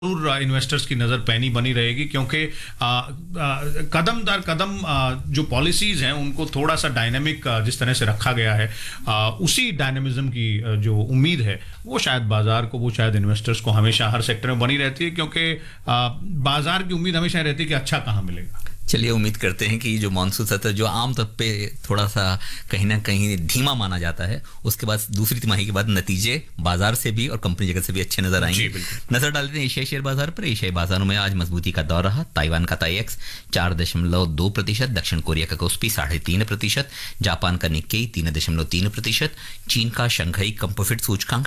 जरूर इन्वेस्टर्स की नज़र पैनी बनी रहेगी क्योंकि कदम दर कदम जो पॉलिसीज़ हैं उनको थोड़ा सा डायनेमिक जिस तरह से रखा गया है, उसी डायनेमिज्म की जो उम्मीद है वो शायद बाज़ार को, वो शायद इन्वेस्टर्स को हमेशा हर सेक्टर में बनी रहती है क्योंकि बाज़ार की उम्मीद हमेशा रहती है कि अच्छा कहाँ मिलेगा। चलिए उम्मीद करते हैं कि जो मानसून सत्र जो आमतौर पे थोड़ा सा कहीं ना कहीं धीमा माना जाता है, उसके बाद दूसरी तिमाही के बाद नतीजे बाजार से भी और कंपनी जगत से भी अच्छे नजर आएंगे। नजर डालते हैं एशियाई शेयर बाजार पर। एशियाई बाजारों में आज मजबूती का दौर रहा। ताइवान का ताईएक्स 4.2%, दक्षिण कोरिया का कोस्पी 3.5%, जापान का निक्केई 3.3%, चीन का शंघाई कंपोजिट सूचकांक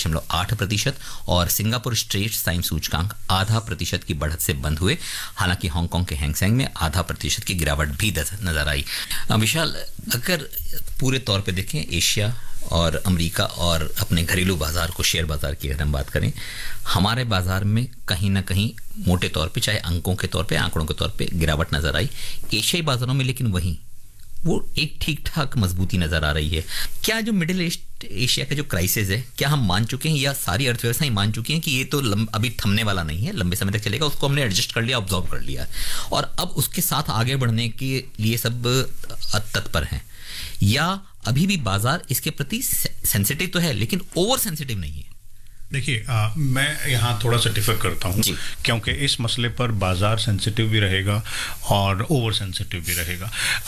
0.8% और सिंगापुर स्ट्रेट्स टाइम्स सूचकांक 0.5% की बढ़त से बंद हुए। हालांकि हांगकांग के हैंगसेंग में 0.5% की गिरावट भी नजर आई। विशाल, अगर पूरे तौर पे देखें एशिया और अमेरिका और अपने घरेलू बाजार को, शेयर बाजार की अगर हम बात करें, हमारे बाजार में कहीं ना कहीं मोटे तौर पे, चाहे अंकों के तौर पे, आंकड़ों के तौर पे गिरावट नजर आई। एशियाई बाजारों में लेकिन वहीं वो एक ठीक ठाक मजबूती नजर आ रही है। क्या जो मिडिल ईस्ट एशिया का जो क्राइसिस है, क्या हम मान चुके हैं या सारी अर्थव्यवस्थाएं मान चुकी हैं कि ये तो अभी थमने वाला नहीं है, लंबे समय तक चलेगा, उसको हमने एडजस्ट कर लिया, ऑब्जॉर्व कर लिया और अब उसके साथ आगे बढ़ने के लिए सब तत्पर हैं, या अभी भी बाजार इसके प्रति सेंसिटिव तो है लेकिन ओवर सेंसिटिव नहीं है? देखिए, मैं यहाँ थोड़ा सा डिफर करता हूँ क्योंकि इस मसले पर बाजार सेंसिटिव भी रहेगा और ओवर सेंसिटिव भी रहेगा।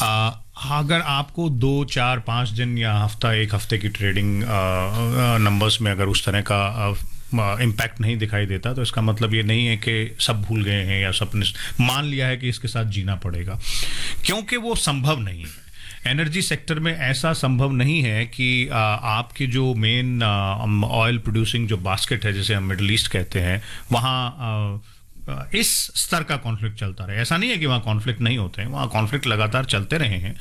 अगर आपको 2, 4, 5 दिन या एक हफ्ते की ट्रेडिंग नंबर्स में अगर उस तरह का इम्पैक्ट नहीं दिखाई देता तो इसका मतलब ये नहीं है कि सब भूल गए हैं या सब ने मान लिया है कि इसके साथ जीना पड़ेगा, क्योंकि वो संभव नहीं है। एनर्जी सेक्टर में ऐसा संभव नहीं है कि आपकी जो मेन ऑयल प्रोड्यूसिंग जो बास्केट है, जिसे हम मिडिल ईस्ट कहते हैं, वहाँ इस स्तर का कॉन्फ्लिक्ट चलता रहे। ऐसा नहीं है कि वहाँ कॉन्फ्लिक्ट नहीं होते हैं, वहाँ कॉन्फ्लिक्ट लगातार चलते रहे हैं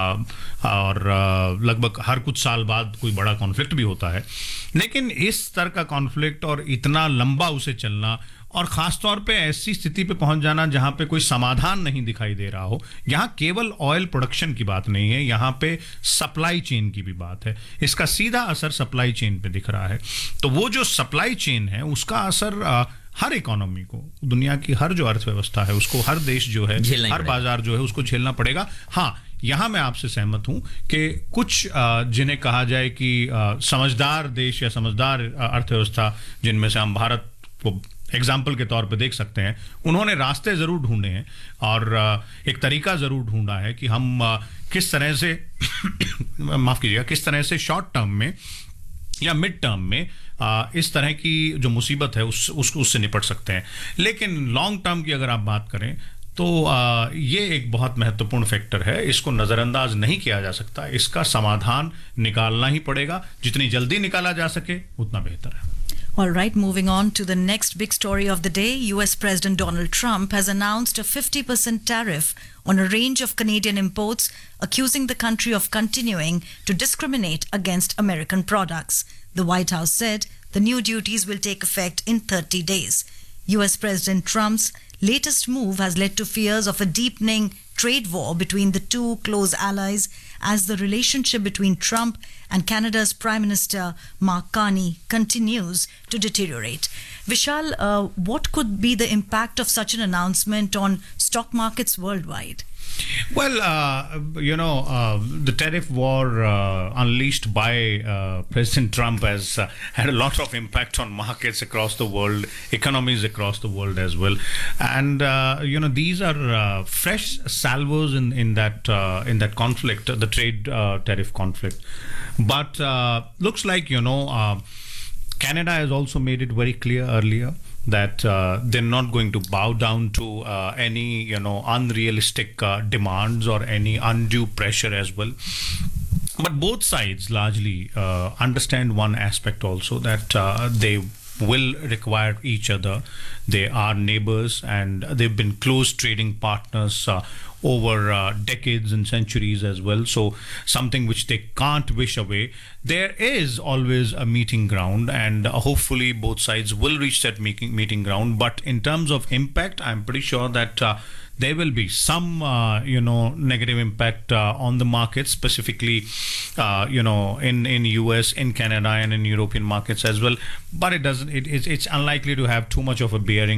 और लगभग हर कुछ साल बाद कोई बड़ा कॉन्फ्लिक्ट भी होता है, लेकिन इस स्तर का कॉन्फ्लिक्ट और इतना लंबा उसे चलना और ख़ास तौर पे ऐसी स्थिति पे पहुंच जाना जहां पे कोई समाधान नहीं दिखाई दे रहा हो, यहां केवल ऑयल प्रोडक्शन की बात नहीं है, यहां पे सप्लाई चेन की भी बात है। इसका सीधा असर सप्लाई चेन पे दिख रहा है। तो वो जो सप्लाई चेन है उसका असर हर इकोनॉमी को, दुनिया की हर जो अर्थव्यवस्था है उसको, हर देश जो है, हर बाजार जो है उसको झेलना पड़ेगा। हाँ, यहाँ मैं आपसे सहमत हूँ कि कुछ जिन्हें कहा जाए कि समझदार देश या समझदार अर्थव्यवस्था, जिनमें से हम भारत को एग्जाम्पल के तौर पे देख सकते हैं, उन्होंने रास्ते ज़रूर ढूंढे हैं और एक तरीका ज़रूर ढूंढा है कि हम किस तरह से माफ़ कीजिएगा, किस तरह से शॉर्ट टर्म में या मिड टर्म में इस तरह की जो मुसीबत है उससे निपट सकते हैं। लेकिन लॉन्ग टर्म की अगर आप बात करें तो ये एक बहुत महत्वपूर्ण फैक्टर है, इसको नज़रअंदाज नहीं किया जा सकता, इसका समाधान निकालना ही पड़ेगा। जितनी जल्दी निकाला जा सके उतना बेहतर है। All right, moving on to the next big story of the day. US President Donald Trump has announced a 50% tariff on a range of Canadian imports, accusing the country of continuing to discriminate against American products. The White House said the new duties will take effect in 30 days. US President Trump's latest move has led to fears of a deepening trade war between the two close allies as the relationship between Trump and Canada's Prime Minister Mark Carney continues to deteriorate. Vishal, what could be the impact of such an announcement on stock markets worldwide? Well, the tariff war unleashed by President Trump has had a lot of impact on markets across the world, economies across the world as well. And, these are fresh salvos in that conflict, the trade tariff conflict. But looks like, Canada has also made it very clear earlier that they're not going to bow down to any unrealistic demands or any undue pressure as well. But both sides largely understand one aspect also, that they will require each other. They are neighbors and they've been close trading partners over decades and centuries as well. So something which they can't wish away. There is always a meeting ground, and hopefully both sides will reach that meeting ground. But in terms of impact, I'm pretty sure that there will be some negative impact on the market, specifically in US, in Canada, and in European markets as well. But it's unlikely to have too much of a bearing